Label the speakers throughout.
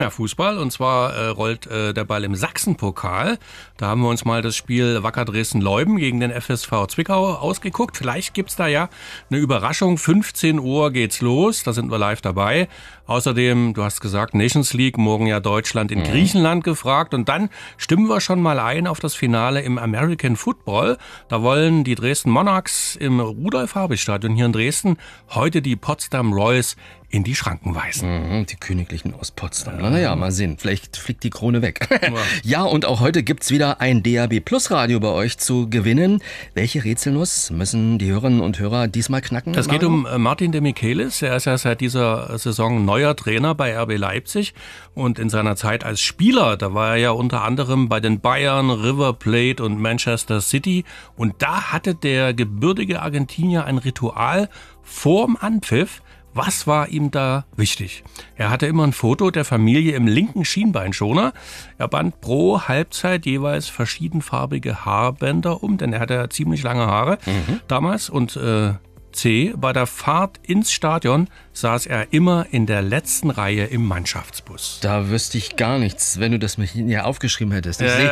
Speaker 1: Ja, Fußball, und zwar rollt der Ball im Sachsenpokal. Da haben wir uns mal das Spiel Wacker Dresden-Leuden gegen den FSV Zwickau ausgeguckt. Vielleicht gibt's da ja eine Überraschung. 15 Uhr geht's los, da sind wir live dabei. Außerdem, du hast gesagt, Nations League, morgen ja Deutschland in Griechenland gefragt. Und dann stimmen wir schon mal ein auf das Finale im American Football. Da wollen die Dresden Monarchs im Rudolf-Habich-Stadion hier in Dresden heute die Potsdam Royals in die Schranken weisen.
Speaker 2: Die Königlichen aus Potsdam. Naja, mal sehen. Vielleicht fliegt die Krone weg. Ja, und auch heute gibt's wieder ein DAB Plus Radio bei euch zu gewinnen. Welche Rätselnuss müssen die Hörerinnen und Hörer diesmal knacken?
Speaker 1: Es geht um Martin de Michelis. Er ist ja seit dieser Saison neuer Trainer bei RB Leipzig. Und in seiner Zeit als Spieler, da war er ja unter anderem bei den Bayern, River Plate und Manchester City. Und da hatte der gebürtige Argentinier ein Ritual vorm Anpfiff. Was war ihm da wichtig? Er hatte immer ein Foto der Familie im linken Schienbeinschoner. Er band pro Halbzeit jeweils verschiedenfarbige Haarbänder um, denn er hatte ja ziemlich lange Haare damals. Und C, bei der Fahrt ins Stadion saß er immer in der letzten Reihe im Mannschaftsbus.
Speaker 2: Da wüsste ich gar nichts, wenn du das mir hier aufgeschrieben hättest. Das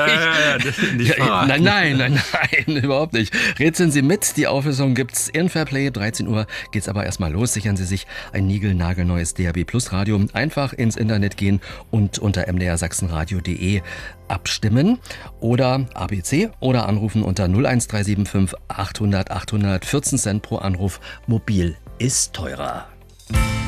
Speaker 2: Nein, überhaupt nicht. Rätseln Sie mit, die Auflösung gibt's in Fairplay. 13 Uhr geht's aber erstmal los. Sichern Sie sich ein niegelnagelneues DAB Plus Radio. Einfach ins Internet gehen und unter mdrsachsenradio.de abstimmen oder ABC oder anrufen unter 01375 800 800, 14 Cent pro Anruf. Mobil ist teurer.